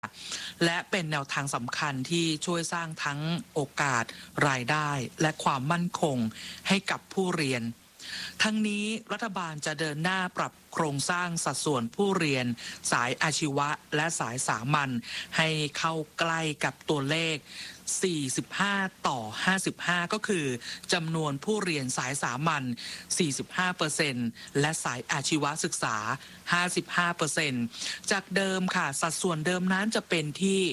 และเป็นแนวทางสำคัญที่ช่วยสร้างทั้งโอกาสรายได้และความมั่นคงให้กับผู้เรียนทั้งนี้รัฐบาลจะเดินหน้าปรับโครงสร้างสัดส่วนผู้เรียนสายอาชีวะและสายสามัญให้เข้าใกล้กับตัวเลข45 ต่อ 55 ก็คือจำนวนผู้เรียนสายสามัญ 45% และสายอาชีวศึกษา 55% จากเดิมค่ะสัดส่วนเดิมนั้นจะเป็นที่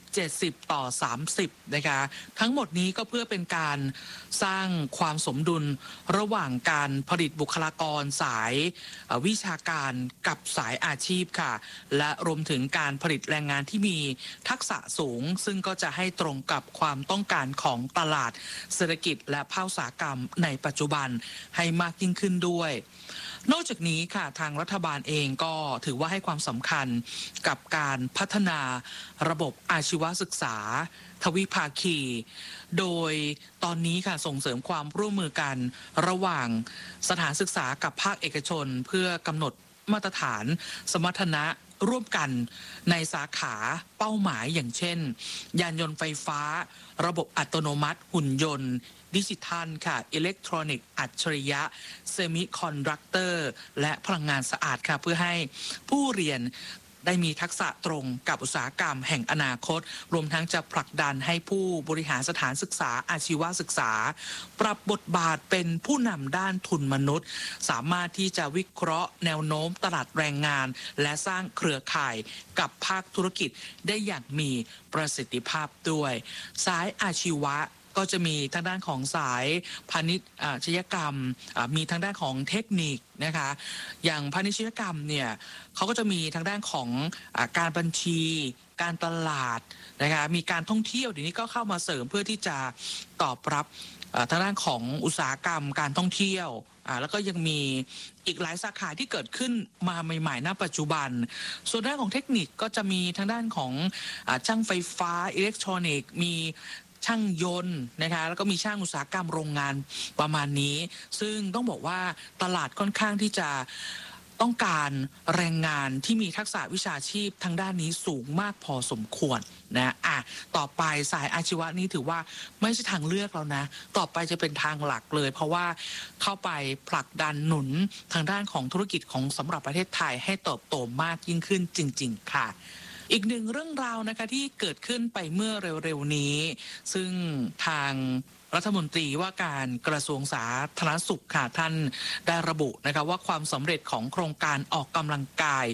70 ต่อ 30 นะคะทั้งหมดนี้ก็เพื่อเป็นการสร้างความสมดุลระหว่างการผลิตบุคลากรสายวิชาการกับสายอาชีพค่ะและรวมถึงการผลิตแรงงานที่มีทักษะสูงซึ่งก็จะให้ตรงกับความต้องการของตลาดเศรษฐกิจและภาคอุตสาหกรรมในปัจจุบันให้มากยิ่งขึ้นด้วยนอกจากนี้ค่ะทางรัฐบาลเองก็ถือว่าให้ความสำคัญกับการพัฒนาระบบอาชีวศึกษาทวิภาคีโดยตอนนี้ค่ะส่งเสริมความร่วมมือกันระหว่างสถานศึกษากับภาคเอกชนเพื่อกำหนดมาตรฐานสมรรถนะร่วมกันในสาขาเป้าหมายอย่างเช่นยานยนต์ไฟฟ้าระบบอัตโนมัติหุ่นยนต์ดิจิทัลค่ะอิเล็กทรอนิกส์อัจฉริยะเซมิคอนดักเตอร์และพลังงานสะอาดค่ะเพื่อให้ผู้เรียนได้มีทักษะตรงกับอุตสาหกรรมแห่งอนาคตรวมทั้งจะผลักดันให้ผู้บริหารสถานศึกษาอาชีวศึกษาปรับบทบาทเป็นผู้นำด้านทุนมนุษย์สามารถที่จะวิเคราะห์แนวโน้มตลาดแรงงานและสร้างเครือข่ายกับภาคธุรกิจได้อย่างมีประสิทธิภาพด้วยสายอาชีวะก็จะมีทางด้านของสายพาณิชยกรรมมีทางด้านของเทคนิคนะคะอย่างพาณิชยกรรมเนี่ยเขาก็จะมีทางด้านของการบัญชีการตลาดนะคะมีการท่องเที่ยวเดี๋ยวนี้ก็เข้ามาเสริมเพื่อที่จะตอบรับทางด้านของอุตสาหกรรมการท่องเที่ยวแล้วก็ยังมีอีกหลายสาขาที่เกิดขึ้นมาใหม่ๆณปัจจุบันส่วนด้านของเทคนิคก็จะมีทางด้านของช่างไฟฟ้าอิเล็กทรอนิกส์มีช่างยนต์นะคะแล้วก็มีช่างอุตสาหกรรมโรงงานประมาณนี้ซึ่งต้องบอกว่าตลาดค่อนข้างที่จะต้องการแรงงานที่มีทักษะวิชาชีพทางด้านนี้สูงมากพอสมควรนะต่อไปสายอาชีวะนี้ถือว่าไม่ใช่ทางเลือกแล้วนะต่อไปจะเป็นทางหลักเลยเพราะว่าเข้าไปผลักดันหนุนทางด้านของธุรกิจของสำหรับประเทศไทยให้เติบโตมากยิ่งขึ้นจริงๆค่ะอีกหนึ่งเรื่องราวนะคะที่เกิดขึ้นไปเมื่อเร็วๆนี้ซึ่งทางรัฐมนตรีว่าการกระทรวงสาธารณสุขค่ะท่านได้ระบุนะคะว่าความสำเร็จของโครงการออกกำลังกาย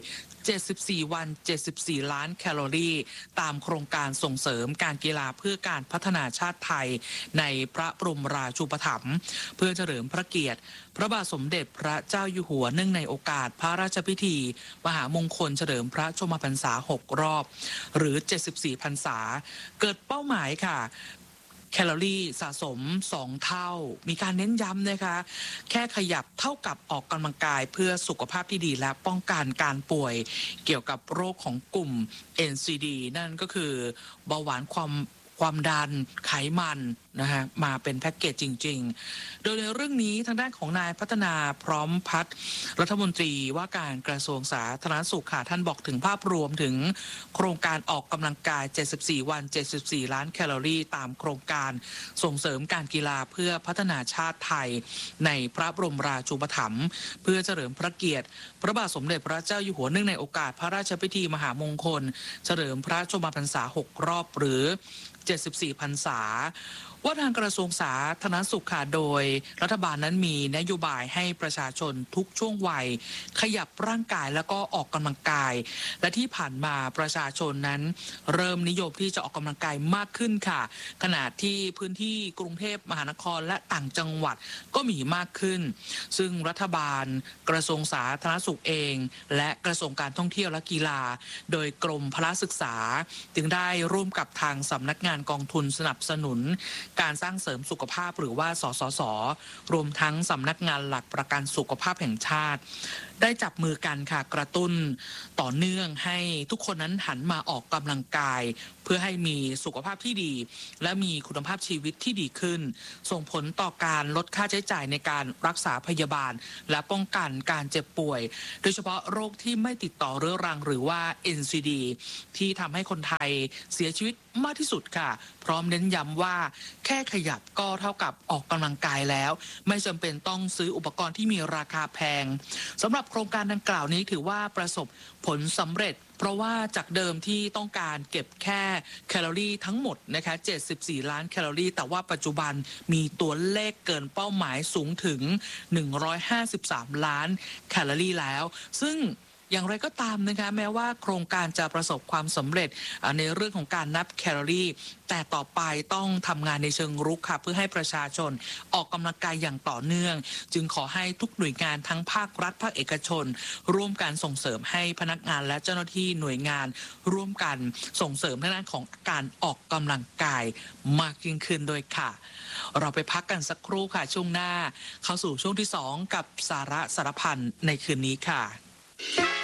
74 วัน 74 ล้านแคลอรี่ตามโครงการส่งเสริมการกีฬาเพื่อการพัฒนาชาติไทยในพระบรมราชูปถัมภ์เพื่อเฉลิมพระเกียรติพระบาทสมเด็จพระเจ้าอยู่หัวเนื่องในโอกาสพระราชพิธีมหามงคลเฉลิมพระชนมพรรษา6 รอบหรือ74 พรรษาเกิดเป้าหมายค่ะแคลอรี่สะสม2 เท่ามีการเน้นย้ำนะคะแค่ขยับเท่ากับออกกำลังกายเพื่อสุขภาพที่ดีและป้องกันการป่วยเกี่ยวกับโรคของกลุ่ม NCD นั่นก็คือเบาหวานความดันไขมันนะฮะมาเป็นแพ็กเกจจริงๆโดยในเรื่องนี้ทางด้านของนายพัฒนาพร้อมพัฒน์รัฐมนตรีว่าการกระทรวงสาธารณสุขค่ะท่านบอกถึงภาพรวมถึงโครงการออกกำลังกาย74 วัน 74 ล้านแคลอรี่ตามโครงการส่งเสริมการกีฬาเพื่อพัฒนาชาติไทยในพระบรมราชูปถัมภ์เพื่อเฉลิมพระเกียรติพระบาทสมเด็จพระเจ้าอยู่หัวเนื่องในโอกาสพระราชพิธีมหามงคลเฉลิมพระชนมพรรษา6 รอบหรือ74 พรรษาว่าทางกระทรวงสาธารณสุขค่ะโดยรัฐบาลนั้นมีนโยบายให้ประชาชนทุกช่วงวัยขยับร่างกายแล้วก็ออกกำลังกายและที่ผ่านมาประชาชนนั้นเริ่มนิยมที่จะออกกำลังกายมากขึ้นค่ะขณะที่พื้นที่กรุงเทพมหานครและต่างจังหวัดก็มีมากขึ้นซึ่งรัฐบาลกระทรวงสาธารณสุขเองและกระทรวงการท่องเที่ยวและกีฬาโดยกรมพละศึกษาจึงได้ร่วมกับทางสำนักงานกองทุนสนับสนุนการสร้างเสริมสุขภาพหรือว่าสสสรวมทั้งสำนักงานหลักประกันสุขภาพแห่งชาติได้จับมือกันค่ะกระตุ้นต่อเนื่องให้ทุกคนนั้นหันมาออกกำลังกาย เพื่อให้มีสุขภาพที่ดี และมีคุณภาพชีวิตที่ดีขึ้น ส่งผลต่อการลดค่าใช้จ่ายในการรักษาพยาบาล และป้องกันการเจ็บป่วย โดยเฉพาะโรคที่ไม่ติดต่อเรื้อรังหรือว่า NCD ที่ทำให้คนไทยเสียชีวิตมากที่สุดค่ะพร้อมเน้นย้ำว่าแค่ขยับก็เท่ากับออกกำลังกายแล้ว ไม่จำเป็นต้องซื้ออุปกรณ์ที่มีราคาแพงสำหรับโครงการดังกล่าวนี้ถือว่าประสบผลสำเร็จ เพราะว่าจากเดิมที่ต้องการเก็บแค่แคลอรี่ทั้งหมดนะคะ74 ล้านแคลอรี่แต่ว่าปัจจุบันมีตัวเลขเกินเป้าหมายสูงถึง153 ล้านแคลอรี่แล้วซึ่งอย่างไรก็ตามนะคะแม้ว่าโครงการจะประสบความสำเร็จในเรื่องของการนับแคลอรี่แต่ต่อไปต้องทำงานในเชิงรุกค่ะเพื่อให้ประชาชนออกกำลังกายอย่างต่อเนื่องจึงขอให้ทุกหน่วยงานทั้งภาครัฐภาคเอกชนร่วมกันส่งเสริมให้พนักงานและเจ้าหน้าที่หน่วยงานร่วมกันส่งเสริมทางด้านของการออกกำลังกายมากยิ่งขึ้นด้วยค่ะเราไปพักกันสักครู่ค่ะช่วงหน้าเข้าสู่ช่วงที่2กับสาระสารพันในคืนนี้ค่ะ